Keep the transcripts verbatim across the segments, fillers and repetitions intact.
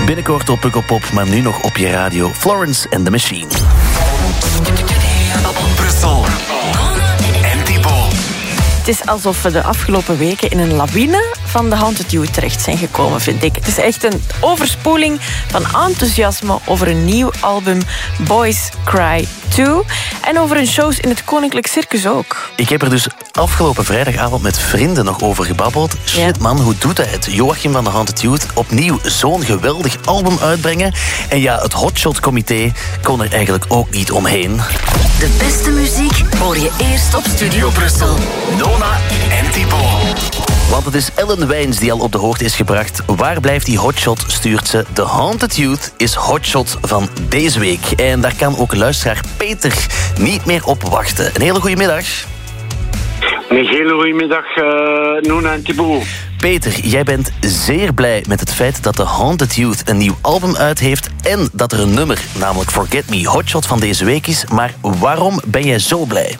Binnenkort op Pukkelpop, maar nu nog op je radio. Florence and the Machine. Brussel. En Thibaut. Het is alsof we de afgelopen weken in een lawine van de Haunted Youth terecht zijn gekomen, vind ik. Het is echt een overspoeling van enthousiasme over een nieuw album, Boys Cry twee. En over hun shows in het Koninklijk Circus ook. Ik heb er dus afgelopen vrijdagavond met vrienden nog over gebabbeld. Shit Ja. man, hoe doet hij het? Joachim van de Haunted Youth opnieuw zo'n geweldig album uitbrengen. En ja, het Hotshot-comité kon er eigenlijk ook niet omheen. De beste muziek hoor je eerst op Studio Brussel. Nona en Thibaut. Want het is Ellen Wijns die al op de hoogte is gebracht. Waar blijft die Hotshot, stuurt ze. De Haunted Youth is Hotshot van deze week. En daar kan ook luisteraar Peter niet meer op wachten. Een hele goede middag. Een hele goede middag, uh, Nona en Thibaut. Peter, jij bent zeer blij met het feit dat de Haunted Youth een nieuw album uit heeft en dat er een nummer, namelijk Forget Me, Hotshot van deze week is. Maar waarom ben jij zo blij?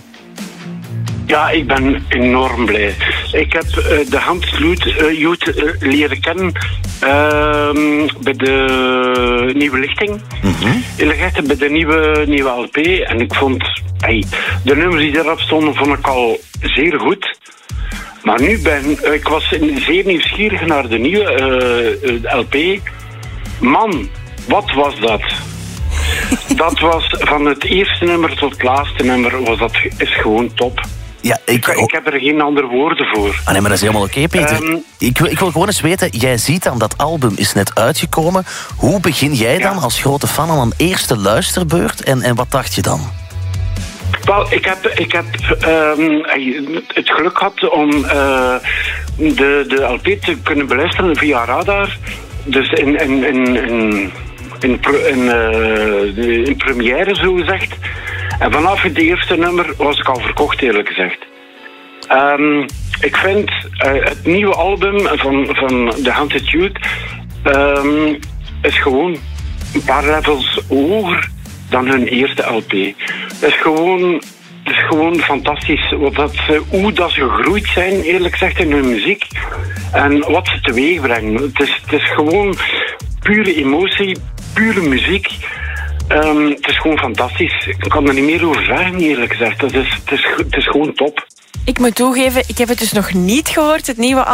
Ja, ik ben enorm blij. Ik heb uh, de Haunted Youth, uh, Youth uh, leren kennen uh, bij de Nieuwe Lichting. Mm-hmm. Eerlijk gezegd bij de nieuwe, nieuwe L P. En ik vond, hey, de nummers die erop stonden, vond ik al zeer goed. Maar nu ben uh, ik was zeer nieuwsgierig naar de nieuwe uh, uh, L P. Man, wat was dat? Dat was van het eerste nummer tot het laatste nummer, was dat, is gewoon top. Ja, ik, Ik, ik heb er geen andere woorden voor. Ah, nee, maar dat is helemaal oké, Peter. Um, ik, wil, ik wil gewoon eens weten, jij ziet dan dat album is net uitgekomen. Hoe begin jij dan Ja. als grote fan aan een eerste luisterbeurt? En, en wat dacht je dan? Wel, ik heb, ik heb um, het geluk gehad om uh, de, de L P te kunnen beluisteren via Radar. Dus in, in, in, in, in, in, uh, in première, zo gezegd. En vanaf het eerste nummer was ik al verkocht, eerlijk gezegd. Um, ik vind uh, het nieuwe album van, van The Haunted Youth um, is gewoon een paar levels hoger dan hun eerste L P. Het is gewoon, het is gewoon fantastisch wat dat, hoe dat ze gegroeid zijn, eerlijk gezegd, in hun muziek. En wat ze teweeg brengen. Het is, het is gewoon pure emotie, pure muziek. Um, het is gewoon fantastisch. Ik kan er niet meer over zeggen, eerlijk gezegd. Het is, het is, het is gewoon top. Ik moet toegeven, ik heb het dus nog niet gehoord, het nieuwe